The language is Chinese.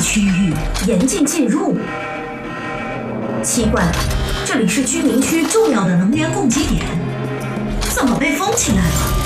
区域，严禁进入。奇怪，这里是居民区重要的能源供给点，怎么被封起来了？